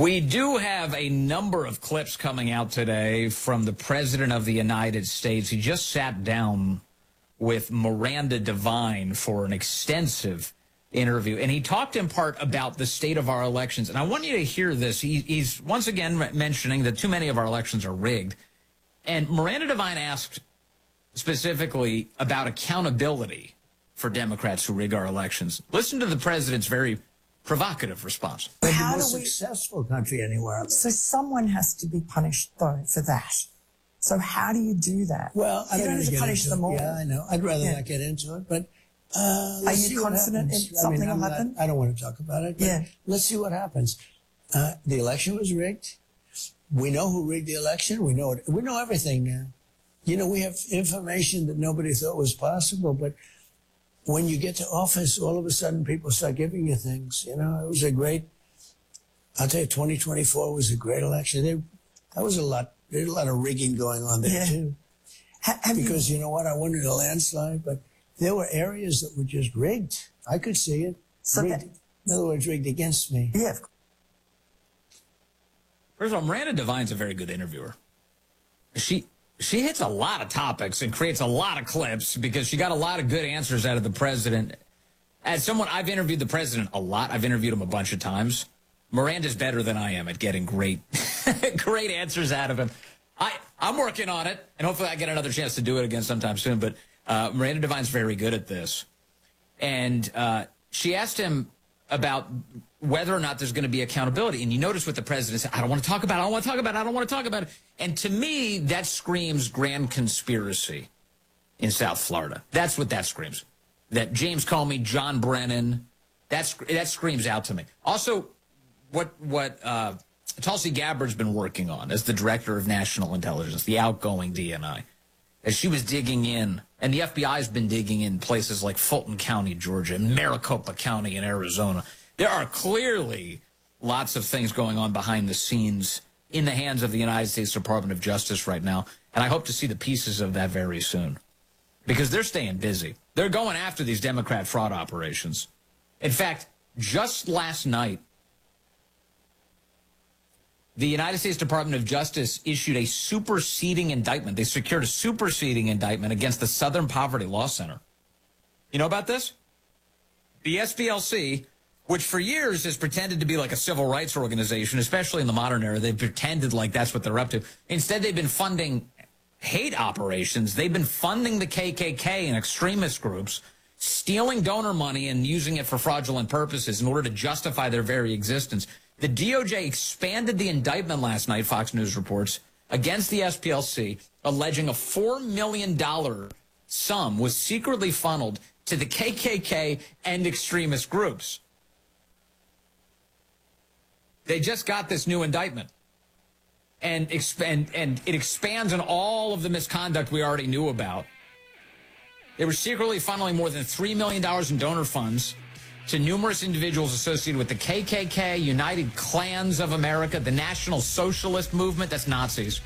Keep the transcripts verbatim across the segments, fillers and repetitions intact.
We do have a number of clips coming out today from the President of the United States. He just sat down with Miranda Devine for an extensive interview, and he talked in part about the state of our elections. And I want you to hear this. He, he's once again mentioning that too many of our elections are rigged. And Miranda Devine asked specifically about accountability for Democrats who rig our elections. Listen to the president's very provocative response. We're the How most do we- successful country anywhere else. So someone has to be punished, though, for that. So how do you do that? Well, I you don't, don't want have to get punish into them it. all. Yeah, I know. I'd rather Yeah. not get into it, but uh, Are let's you see what confident happens. in something I mean, will I'm happen? Not, I don't want to talk about it, but Yeah. let's see what happens. Uh, the election was rigged. We know who rigged the election. We know it. We know everything now. You know, we have information that nobody thought was possible, but when you get to office, all of a sudden people start giving you things. You know, it was a great, I'll tell you, twenty twenty-four was a great election. There, that was a lot, there's a lot of rigging going on there, Yeah. too. Ha- have Because you, you know what? I wanted a landslide, but there were areas that were just rigged. I could see it. So rigged. that- In other words, rigged against me. yeah, of course. First of all, Miranda Devine's a very good interviewer. She she hits a lot of topics and creates a lot of clips because she got a lot of good answers out of the president. As someone, I've interviewed the president a lot. I've interviewed him a bunch of times. Miranda's better than I am at getting great, great answers out of him. I, I'm working on it, and hopefully I get another chance to do it again sometime soon. But uh, Miranda Devine's very good at this. And uh, she asked him about whether or not there's going to be accountability. And you notice what the president said, I don't want to talk about it, I don't want to talk about it, I don't want to talk about it. And to me, that screams grand conspiracy in South Florida. That's what that screams. That James Comey, John Brennan, that's, that screams out to me. Also, what what uh, Tulsi Gabbard's been working on as the director of national intelligence, the outgoing D N I, as she was digging in, and the F B I's been digging in places like Fulton County, Georgia, and Maricopa County in Arizona. There are clearly lots of things going on behind the scenes in the hands of the United States Department of Justice right now, and I hope to see the pieces of that very soon because they're staying busy. They're going after these Democrat fraud operations. In fact, just last night, the United States Department of Justice issued a superseding indictment. They secured a superseding indictment against the Southern Poverty Law Center. You know about this? The S P L C, which for years has pretended to be like a civil rights organization, especially in the modern era, they've pretended like that's what they're up to. Instead, they've been funding hate operations. They've been funding the K K K and extremist groups, stealing donor money and using it for fraudulent purposes in order to justify their very existence. The D O J expanded the indictment last night, Fox News reports, against the S P L C, alleging a four million dollars sum was secretly funneled to the K K K and extremist groups. They just got this new indictment. And, expand, and it expands on all of the misconduct we already knew about. They were secretly funneling more than three million dollars in donor funds to numerous individuals associated with the K K K, United Klans of America, the National Socialist Movement, that's Nazis.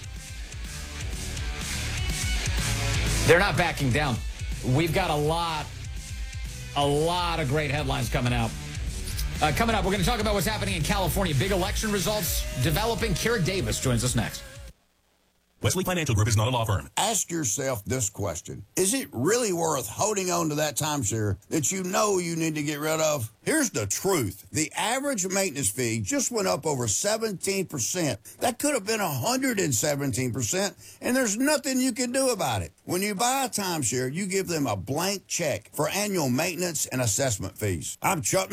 They're not backing down. We've got a lot, a lot of great headlines coming out. Uh, coming up, we're going to talk about what's happening in California. Big election results developing. Kira Davis joins us next. Wesley Financial Group is not a law firm. Ask yourself this question. Is it really worth holding on to that timeshare that you know you need to get rid of? Here's the truth. The average maintenance fee just went up over seventeen percent. That could have been one hundred seventeen percent, and there's nothing you can do about it. When you buy a timeshare, you give them a blank check for annual maintenance and assessment fees. I'm Chuck